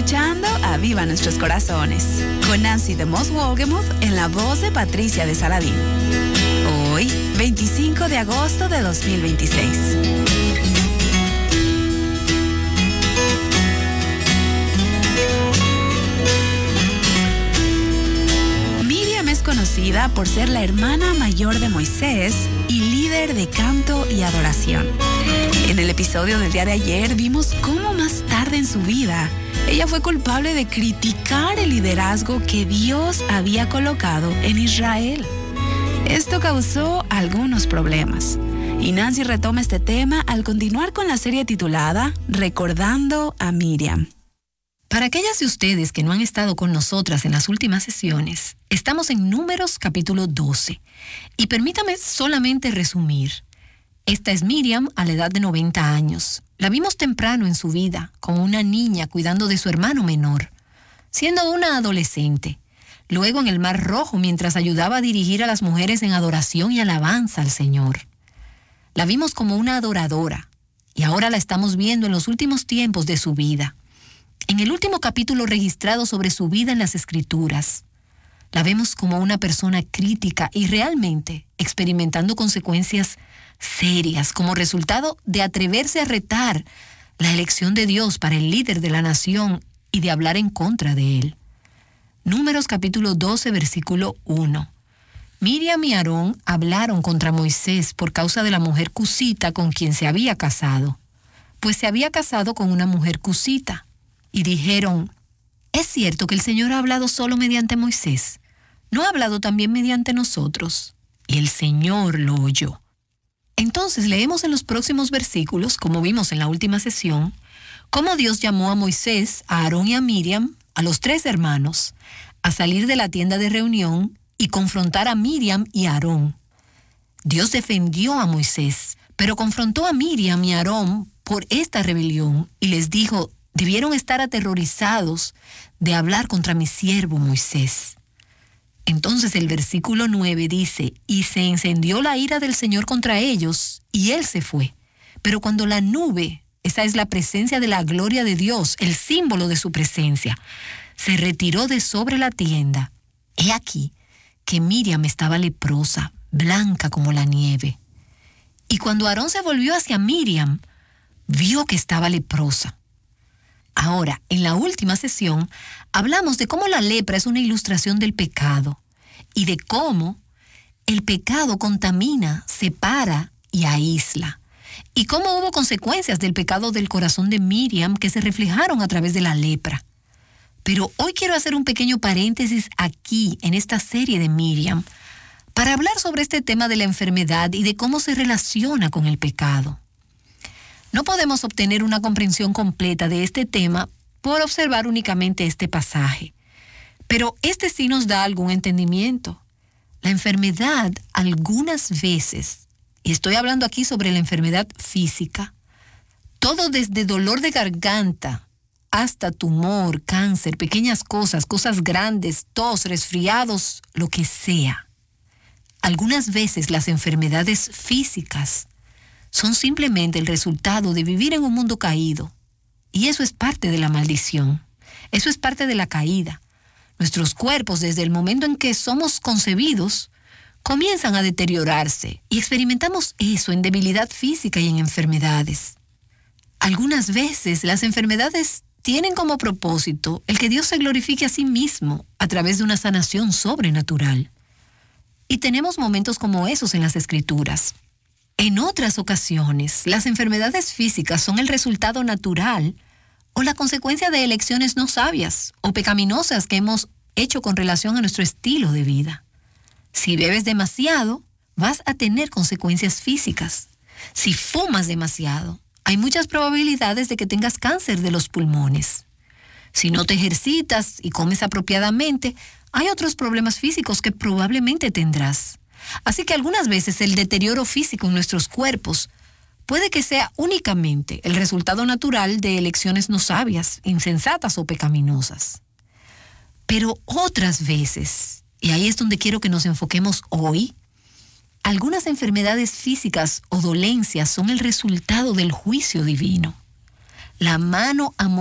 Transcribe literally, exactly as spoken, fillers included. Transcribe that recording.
escuchando Aviva Nuestros Corazones, con Nancy de Moss Wolgemuth en la voz de Patricia de Saladín. Hoy, veinticinco de agosto de dos mil veintiséis. Miriam es conocida por ser la hermana mayor de Moisés y líder de canto y adoración. En el episodio del día de ayer vimos cómo más tarde en su vida ella fue culpable de criticar el liderazgo que Dios había colocado en Israel. Esto causó algunos problemas. Y Nancy retoma este tema al continuar con la serie titulada Recordando a Miriam. Para aquellas de ustedes que no han estado con nosotras en las últimas sesiones, estamos en Números capítulo doce. Y permítame solamente resumir. Esta es Miriam a la edad de noventa años. La vimos temprano en su vida, como una niña cuidando de su hermano menor, siendo una adolescente. Luego en el Mar Rojo, mientras ayudaba a dirigir a las mujeres en adoración y alabanza al Señor. La vimos como una adoradora, y ahora la estamos viendo en los últimos tiempos de su vida. En el último capítulo registrado sobre su vida en las Escrituras, la vemos como una persona crítica y realmente experimentando consecuencias serias como resultado de atreverse a retar la elección de Dios para el líder de la nación y de hablar en contra de él. Números capítulo doce, versículo uno. Miriam y Aarón hablaron contra Moisés por causa de la mujer cusita con quien se había casado, pues se había casado con una mujer cusita, y dijeron: ¿es cierto que el Señor ha hablado solo mediante Moisés? ¿No ha hablado también mediante nosotros? Y el Señor lo oyó. Entonces leemos en los próximos versículos, como vimos en la última sesión, cómo Dios llamó a Moisés, a Aarón y a Miriam, a los tres hermanos, a salir de la tienda de reunión y confrontar a Miriam y a Aarón. Dios defendió a Moisés, pero confrontó a Miriam y a Aarón por esta rebelión y les dijo: debieron estar aterrorizados de hablar contra mi siervo Moisés. Entonces el versículo nueve dice: y se encendió la ira del Señor contra ellos, y él se fue. Pero cuando la nube, esa es la presencia de la gloria de Dios, el símbolo de su presencia, se retiró de sobre la tienda, he aquí que Miriam estaba leprosa, blanca como la nieve. Y cuando Aarón se volvió hacia Miriam, vio que estaba leprosa. Ahora, en la última sesión, hablamos de cómo la lepra es una ilustración del pecado y de cómo el pecado contamina, separa y aísla, y cómo hubo consecuencias del pecado del corazón de Miriam que se reflejaron a través de la lepra. Pero hoy quiero hacer un pequeño paréntesis aquí, en esta serie de Miriam, para hablar sobre este tema de la enfermedad y de cómo se relaciona con el pecado. No podemos obtener una comprensión completa de este tema por observar únicamente este pasaje, pero este sí nos da algún entendimiento. La enfermedad algunas veces, y estoy hablando aquí sobre la enfermedad física, todo desde dolor de garganta hasta tumor, cáncer, pequeñas cosas, cosas grandes, tos, resfriados, lo que sea. Algunas veces las enfermedades físicas son simplemente el resultado de vivir en un mundo caído. Y eso es parte de la maldición. Eso es parte de la caída. Nuestros cuerpos, desde el momento en que somos concebidos, comienzan a deteriorarse y experimentamos eso en debilidad física y en enfermedades. Algunas veces las enfermedades tienen como propósito el que Dios se glorifique a sí mismo a través de una sanación sobrenatural. Y tenemos momentos como esos en las Escrituras. En otras ocasiones, las enfermedades físicas son el resultado natural o la consecuencia de elecciones no sabias o pecaminosas que hemos hecho con relación a nuestro estilo de vida. Si bebes demasiado, vas a tener consecuencias físicas. Si fumas demasiado, hay muchas probabilidades de que tengas cáncer de los pulmones. Si no te ejercitas y comes apropiadamente, hay otros problemas físicos que probablemente tendrás. Así que algunas veces el deterioro físico en nuestros cuerpos puede que sea únicamente el resultado natural de elecciones no sabias, insensatas o pecaminosas. Pero otras veces, y ahí es donde quiero que nos enfoquemos hoy, algunas enfermedades físicas o dolencias son el resultado del juicio divino. La mano amorosa